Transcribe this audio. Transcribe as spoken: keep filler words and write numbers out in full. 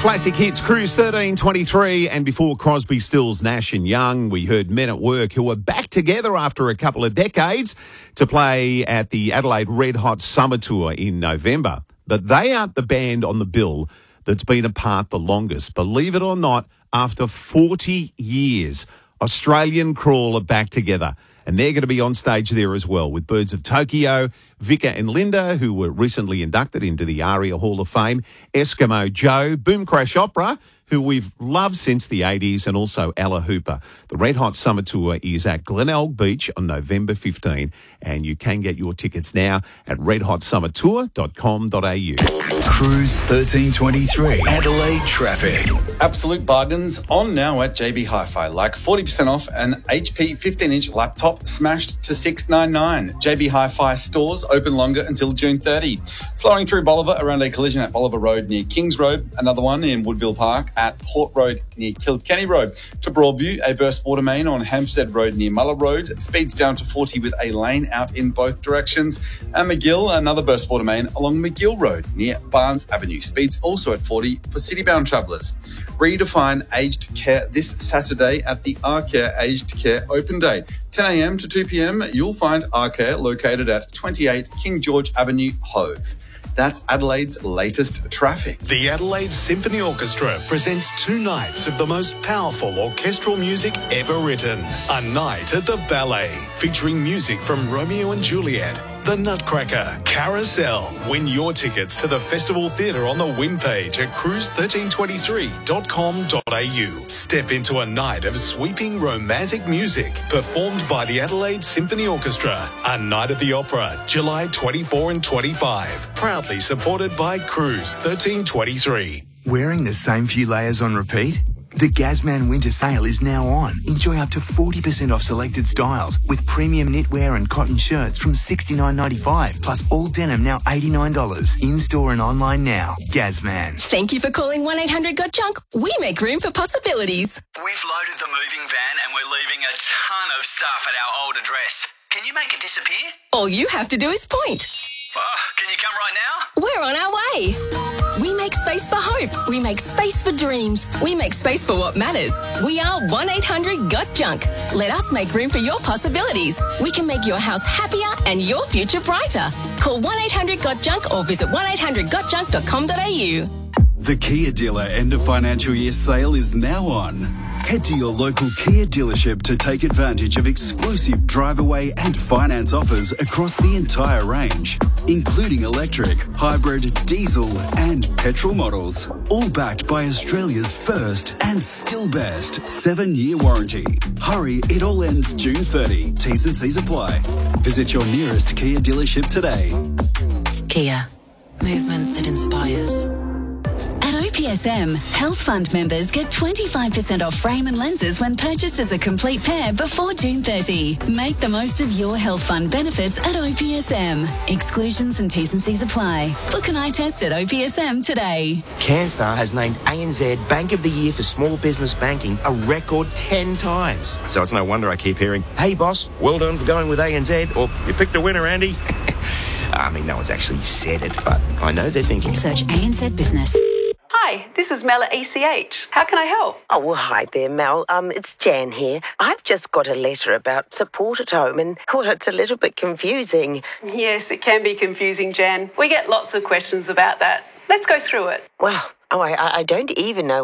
Classic hits, Cruise thirteen twenty-three, and before Crosby, Stills, Nash and Young, we heard Men at Work, who are back together after a couple of decades to play at the Adelaide Red Hot Summer Tour in November. But they aren't the band on the bill that's been apart the longest. Believe it or not, after forty years, Australian Crawl are back together. And they're going to be on stage there as well with Birds of Tokyo, Vika and Linda, who were recently inducted into the ARIA Hall of Fame, Eskimo Joe, Boom Crash Opera, who we've loved since the eighties, and also Ella Hooper. The Red Hot Summer Tour is at Glenelg Beach on November fifteenth, and you can get your tickets now at red hot summer tour dot com dot a u. Cruise thirteen twenty-three, Adelaide traffic. Absolute bargains on now at J B Hi-Fi, like forty percent off an H P fifteen inch laptop smashed to six ninety-nine. J B Hi-Fi stores open longer until June thirtieth. Slowing through Bolivar around a collision at Bolivar Road near Kings Road, another one in Woodville Park at Port Road near Kilkenny Road. To Broadview, a burst water main on Hampstead Road near Muller Road. Speeds down to forty with a lane out in both directions. And McGill, another burst water main along McGill Road near Barnes Avenue. Speeds also at forty for city-bound travellers. Redefine aged care this Saturday at the arcare Aged Care Open Day. ten a.m. to two p.m. You'll find arcare located at twenty-eight King George Avenue, Hove. That's Adelaide's latest traffic. The Adelaide Symphony Orchestra presents two nights of the most powerful orchestral music ever written. A night at the Ballet, featuring music from Romeo and Juliet, The Nutcracker, Carousel. Win your tickets to the Festival Theatre on the win page at cruise thirteen twenty-three dot com dot a u. Step into a night of sweeping romantic music performed by the Adelaide Symphony Orchestra. A night at the Opera, July twenty-fourth and twenty-fifth. Proudly supported by Cruise thirteen twenty-three. Wearing the same few layers on repeat? The Gazman Winter Sale is now on. Enjoy up to forty percent off selected styles with premium knitwear and cotton shirts from sixty-nine ninety-five, plus all denim now eighty-nine dollars. In-store and online now. Gazman. Thank you for calling one eight hundred got junk. We make room for possibilities. We've loaded the moving van and we're leaving a ton of stuff at our old address. Can you make it disappear? All you have to do is point. Oh, can you come right now? We're on our way. We make space for hope. We make space for dreams. We make space for what matters. We are one eight hundred got junk. Let us make room for your possibilities. We can make your house happier and your future brighter. Call one eight hundred got junk or visit one eight hundred got junk dot com dot a u. The Kia Dealer end of financial year sale is now on. Head to your local Kia dealership to take advantage of exclusive drive away and finance offers across the entire range, including electric, hybrid, diesel and petrol models. All backed by Australia's first and still best seven-year warranty. Hurry, it all ends June thirtieth. T's and C's apply. Visit your nearest Kia dealership today. Kia. Movement that inspires. At O P S M, Health Fund members get twenty-five percent off frame and lenses when purchased as a complete pair before June thirtieth. Make the most of your Health Fund benefits at O P S M. Exclusions and T's and C's apply. Book an eye test at O P S M today. CanStar has named A N Z Bank of the Year for Small Business Banking a record ten times. So it's no wonder I keep hearing, "Hey boss, well done for going with A N Z," or "You picked a winner, Andy." I mean, no one's actually said it, but I know they're thinking. Search A N Z Business. Hi, this is Mel at E C H. How can I help? Oh, well, hi there, Mel. Um, it's Jan here. I've just got a letter about support at home and, well, it's a little bit confusing. Yes, it can be confusing, Jan. We get lots of questions about that. Let's go through it. Well, oh, I, I don't even know